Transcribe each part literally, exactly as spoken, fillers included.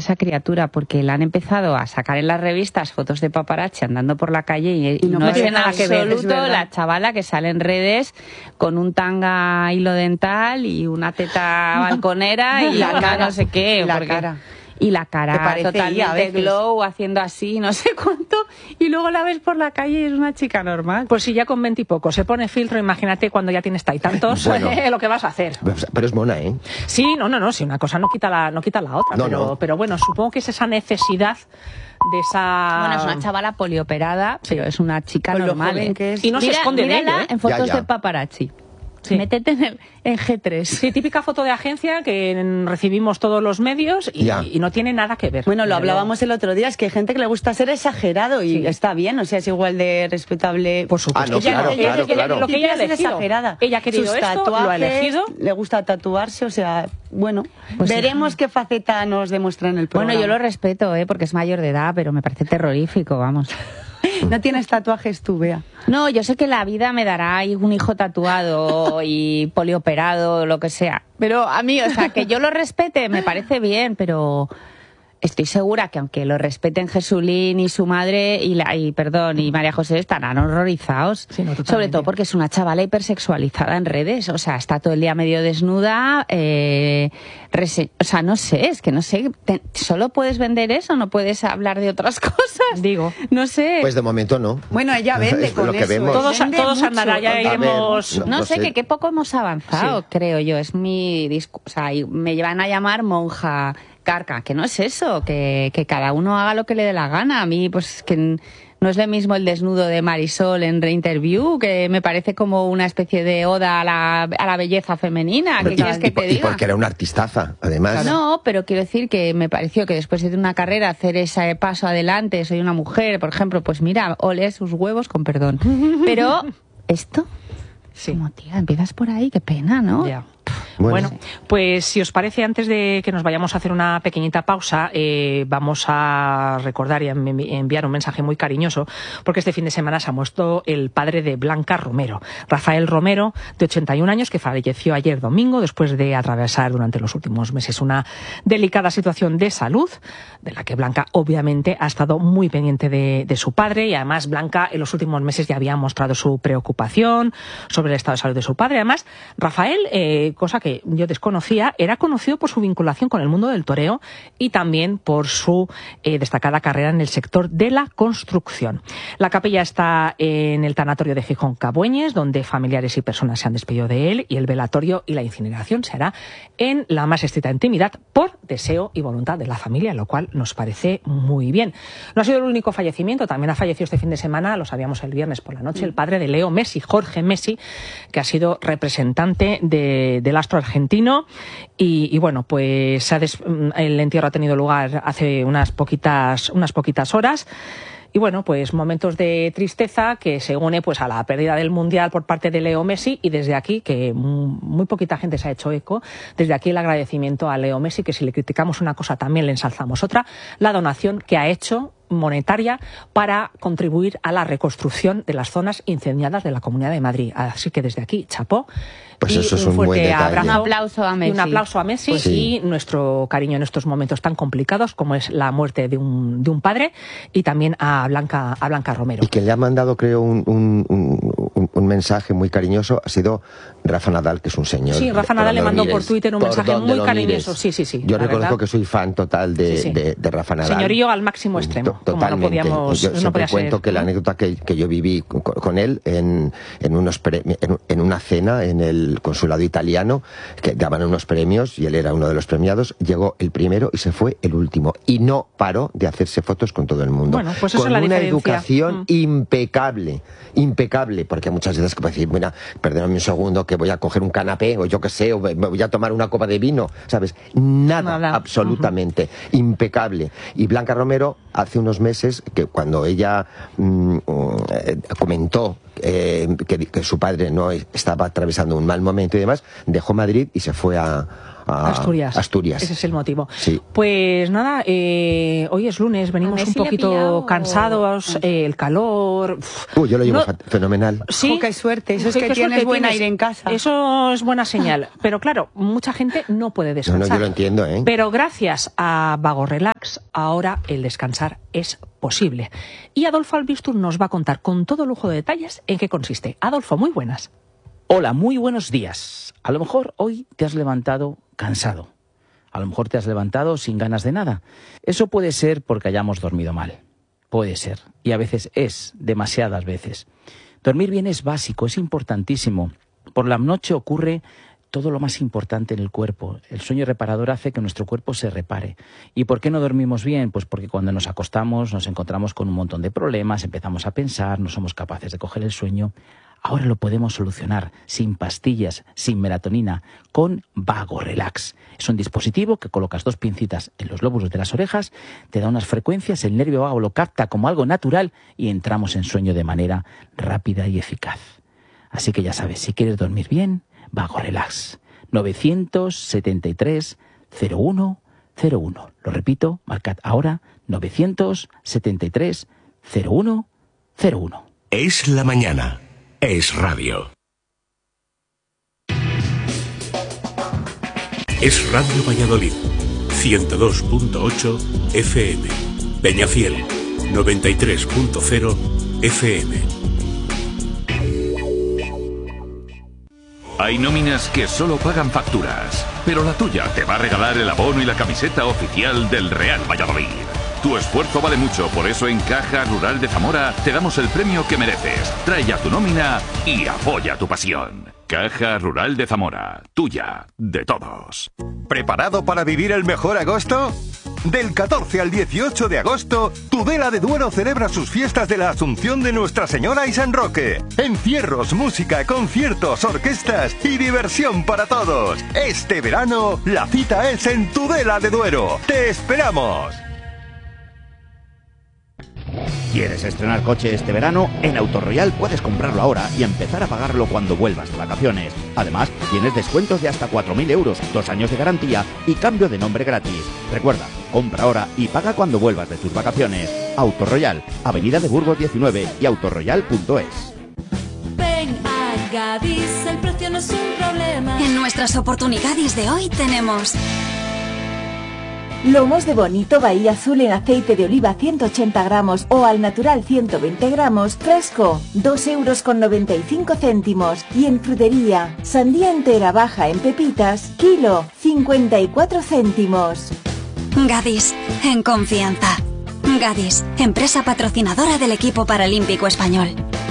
esa criatura, porque la han empezado a sacar en las revistas fotos de paparazzi andando por la calle y, y no, no es en absoluto la chavala que sale en redes con un tanga hilo dental y una teta balconera y la cara no sé qué. La porque... cara. Y la cara totalmente glow, haciendo así, no sé cuánto, y luego la ves por la calle y es una chica normal. Pues si ya con veinte y poco se pone filtro, imagínate cuando ya tienes tantos, bueno, lo que vas a hacer. Pero es mona, ¿eh? Sí, no, no, no, si una cosa no quita la, no quita la otra, no, pero, no. pero bueno, supongo que es esa necesidad de esa... Bueno, es una chavala polioperada, sí. pero es una chica Con normal, ¿eh? que es... Y no Mira, se esconde de ello, ¿eh? en fotos ya, ya. de paparazzi. Sí. Métete en, el, en G tres. Sí, típica foto de agencia que recibimos todos los medios y, y no tiene nada que ver. Bueno, lo hablábamos el otro día, es que hay gente que le gusta ser exagerado y sí. está bien, o sea, es igual de respetable. Por supuesto. Ah, no, claro, ella, claro, ella, claro. Lo que ella ha elegido. Exagerada. Ella ha querido Sus esto, tatuajes, lo ha elegido. Le gusta tatuarse, o sea, bueno, pues veremos sí. qué faceta nos demuestra en el programa. Bueno, yo lo respeto, ¿eh? Porque es mayor de edad, pero me parece terrorífico, vamos. No tienes tatuajes tú, Bea. No, yo sé que la vida me dará un hijo tatuado y polioperado, lo que sea. Pero a mí, o sea, que yo lo respete me parece bien, pero estoy segura que aunque lo respeten Jesulín y su madre y, la, y perdón y María José estarán horrorizados. Sí, no, sobre todo porque es una chavala hipersexualizada en redes. O sea, está todo el día medio desnuda. Eh, rese- o sea, no sé, es que no sé. Te, ¿Solo puedes vender eso? ¿No puedes hablar de otras cosas? Digo. No sé. Pues de momento no. Bueno, ella vende Es con lo que eso. vemos. Todos, Vende todos mucho. andará, ya A ver, iremos... no, No, no sé, sé. que qué poco hemos avanzado, Sí. creo yo. Es mi discurso. O sea, y me llevan a llamar monja carca, que no es eso, que, que cada uno haga lo que le dé la gana. A mí, pues, que no es lo mismo el desnudo de Marisol en Reinterview, que me parece como una especie de oda a la, a la belleza femenina. ¿Qué Y- quieres que y, te y diga? porque era una artistaza, además. No, pero quiero decir que me pareció que después de una carrera hacer ese paso adelante, soy una mujer, por ejemplo, pues mira, ole sus huevos, con perdón. Pero esto, Sí. como tía, empiezas por ahí, qué pena, ¿no? Ya. Bueno. Bueno, pues si os parece, antes de que nos vayamos a hacer una pequeñita pausa, eh, vamos a recordar y a envi- enviar un mensaje muy cariñoso, porque este fin de semana se ha muerto el padre de Blanca Romero, Rafael Romero, de ochenta y un años, que falleció ayer domingo después de atravesar durante los últimos meses una delicada situación de salud, de la que Blanca obviamente ha estado muy pendiente de, de su padre, y además Blanca en los últimos meses ya había mostrado su preocupación sobre el estado de salud de su padre. Además, Rafael, eh, cosa que yo desconocía, era conocido por su vinculación con el mundo del toreo y también por su eh, destacada carrera en el sector de la construcción. La capilla está en el tanatorio de Gijón Cabueñes, donde familiares y personas se han despedido de él, y el velatorio y la incineración se hará en la más estricta intimidad por deseo y voluntad de la familia, lo cual nos parece muy bien. No ha sido el único fallecimiento, también ha fallecido este fin de semana, lo sabíamos el viernes por la noche, el padre de Leo Messi, Jorge Messi, que ha sido representante de, del astro argentino, y, y bueno, pues se ha des, el entierro ha tenido lugar hace unas poquitas, unas poquitas horas. Y bueno, pues momentos de tristeza que se une pues a la pérdida del Mundial por parte de Leo Messi, y desde aquí, que muy poquita gente se ha hecho eco, desde aquí el agradecimiento a Leo Messi, que si le criticamos una cosa también le ensalzamos otra, la donación que ha hecho monetaria para contribuir a la reconstrucción de las zonas incendiadas de la Comunidad de Madrid. Así que desde aquí, chapó. Pues y eso es un un fuerte buen detalle. abrazo, Un aplauso a Messi. Y un aplauso a Messi, Pues sí. y nuestro cariño en estos momentos tan complicados como es la muerte de un, de un padre, y también a Blanca, a Blanca Romero. Y quien le ha mandado, creo, un, un, un, un mensaje muy cariñoso ha sido Rafa Nadal, que es un señor. Sí, Rafa por Nadal donde le lo mandó mires, por Twitter un por mensaje donde muy lo cariñoso. mires. Sí, sí, sí. Yo la reconozco verdad. que soy fan total de, Sí, sí. de, de Rafa Nadal. Señorío al máximo extremo. To- como no Totalmente. podíamos, Yo no siempre podía ser. cuento que la anécdota que, que yo viví con, con él en, en, unos pre- en, en una cena en el consulado italiano, que daban unos premios y él era uno de los premiados, llegó el primero y se fue el último. Y no paró de hacerse fotos con todo el mundo. Bueno, pues eso con es la una diferencia. educación Mm. impecable, impecable, porque muchas veces que puedes decir, mira, perdóname un segundo que voy a coger un canapé, o yo qué sé, o me voy a tomar una copa de vino, ¿sabes? Nada, Nada. absolutamente, impecable. Y Blanca Romero, hace unos meses, que cuando ella mm, eh, comentó eh, que, que su padre no estaba atravesando un mal momento y demás, dejó Madrid y se fue a, a Asturias. Asturias. Ese es el motivo. Sí. Pues nada, eh, hoy es lunes, venimos A un Messi le ha poquito pillado- cansados, eh, el calor. uf. Uy, yo lo llevo No- fa- fenomenal. Sí, Jo, qué suerte, eso es Qué- que qué tienes suerte buen tienes. aire en casa. Eso es buena señal. Pero claro, mucha gente no puede No, descansar. no, yo lo entiendo, ¿eh? Pero gracias a Vago Relax, ahora el descansar es posible. Y Adolfo Albistur nos va a contar con todo lujo de detalles en qué consiste. Adolfo, muy buenas. Hola, muy buenos días. A lo mejor hoy te has levantado cansado. A lo mejor te has levantado sin ganas de nada. Eso puede ser porque hayamos dormido mal. Puede ser. Y a veces es, demasiadas veces. Dormir bien es básico, es importantísimo. Por la noche ocurre todo lo más importante en el cuerpo. El sueño reparador hace que nuestro cuerpo se repare. ¿Y por qué no dormimos bien? Pues porque cuando nos acostamos nos encontramos con un montón de problemas, empezamos a pensar, no somos capaces de coger el sueño. Ahora lo podemos solucionar sin pastillas, sin melatonina, con Vago Relax. Es un dispositivo que colocas dos pincitas en los lóbulos de las orejas, te da unas frecuencias, el nervio vago lo capta como algo natural y entramos en sueño de manera rápida y eficaz. Así que ya sabes, si quieres dormir bien, Vago Relax. novecientos setenta y tres cero uno cero uno. Lo repito, marcad ahora novecientos setenta y tres cero uno cero uno. Es la mañana. Es radio. Es Radio Valladolid, ciento dos punto ocho F M. Peñafiel, noventa y tres punto cero F M. Hay nóminas que solo pagan facturas, pero la tuya te va a regalar el abono y la camiseta oficial del Real Valladolid. Tu esfuerzo vale mucho, por eso en Caja Rural de Zamora te damos el premio que mereces. Trae ya tu nómina y apoya tu pasión. Caja Rural de Zamora, tuya, de todos. ¿Preparado para vivir el mejor agosto? Del catorce al dieciocho de agosto, Tudela de Duero celebra sus fiestas de la Asunción de Nuestra Señora y San Roque. Encierros, música, conciertos, orquestas y diversión para todos. Este verano, la cita es en Tudela de Duero. ¡Te esperamos! ¿Quieres estrenar coche este verano? En Autoroyal puedes comprarlo ahora y empezar a pagarlo cuando vuelvas de vacaciones. Además, tienes descuentos de hasta cuatro mil euros, dos años de garantía y cambio de nombre gratis. Recuerda, compra ahora y paga cuando vuelvas de tus vacaciones. Autoroyal, Avenida de Burgos diecinueve y autoroyal punto es. Ven a Gadis, el precio no es un problema. En nuestras oportunidades de hoy tenemos... Lomos de bonito Bahía Azul en aceite de oliva ciento ochenta gramos o al natural ciento veinte gramos, fresco, dos euros con noventa y cinco céntimos. Y en frutería, sandía entera baja en pepitas, kilo, cincuenta y cuatro céntimos. Gadis, en confianza. Gadis, empresa patrocinadora del equipo paralímpico español.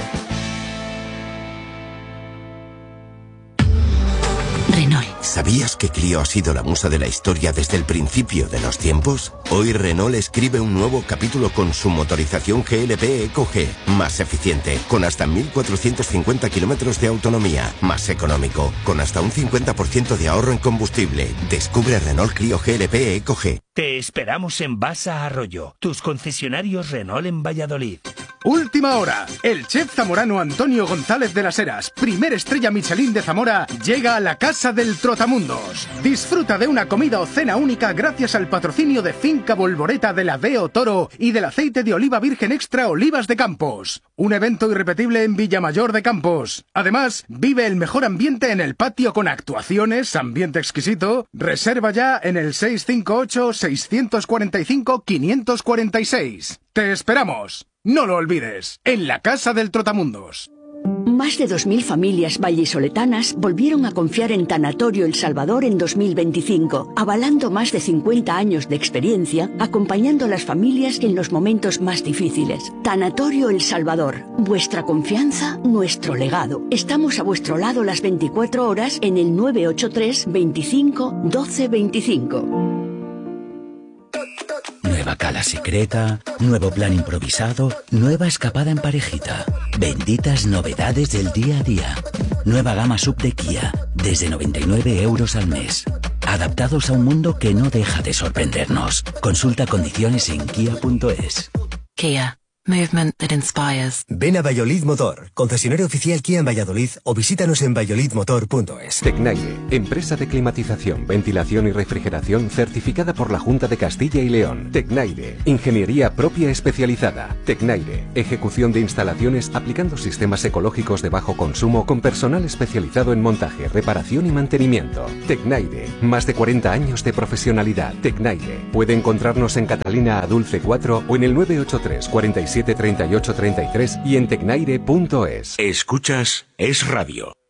Renault. ¿Sabías que Clio ha sido la musa de la historia desde el principio de los tiempos? Hoy Renault escribe un nuevo capítulo con su motorización G L P Eco G, más eficiente, con hasta mil cuatrocientos cincuenta kilómetros de autonomía, más económico, con hasta un cincuenta por ciento de ahorro en combustible. Descubre Renault Clio G L P Eco G. Te esperamos en Basa Arroyo, tus concesionarios Renault en Valladolid. Última hora. El chef zamorano Antonio González de las Heras, primer estrella Michelin de Zamora, llega a la Casa del Trotamundos. Disfruta de una comida o cena única gracias al patrocinio de Finca Bolboreta de la Veo Toro y del aceite de oliva virgen extra Olivas de Campos. Un evento irrepetible en Villamayor de Campos. Además, vive el mejor ambiente en el patio con actuaciones, ambiente exquisito. Reserva ya en el seis cinco ocho, seis cuatro cinco, cinco cuatro seis. ¡Te esperamos! No lo olvides, en la Casa del Trotamundos. Más de dos mil familias vallisoletanas volvieron a confiar en Tanatorio El Salvador en dos mil veinticinco, avalando más de cincuenta años de experiencia, acompañando a las familias en los momentos más difíciles. Tanatorio El Salvador, vuestra confianza, nuestro legado. Estamos a vuestro lado las veinticuatro horas en el nueve ocho tres, veinticinco, doce veinticinco. Nueva cala secreta, nuevo plan improvisado, nueva escapada en parejita. Benditas novedades del día a día. Nueva gama sub de Kia, desde noventa y nueve euros al mes. Adaptados a un mundo que no deja de sorprendernos. Consulta condiciones en kia punto es. Kia. Movement that inspires. Ven a Valladolid Motor, concesionario oficial Kia en Valladolid, o visítanos en valladolid motor punto es. Tecnaire, empresa de climatización, ventilación y refrigeración certificada por la Junta de Castilla y León. Tecnaire, ingeniería propia especializada. Tecnaire, ejecución de instalaciones aplicando sistemas ecológicos de bajo consumo con personal especializado en montaje, reparación y mantenimiento. Tecnaire, más de cuarenta años de profesionalidad. Tecnaire, puede encontrarnos en Catalina Adulce cuatro o en el nueve ocho tres, cuarenta y siete, treinta y ocho, treinta y tres y en tecnaire punto es. Escuchas Es Radio.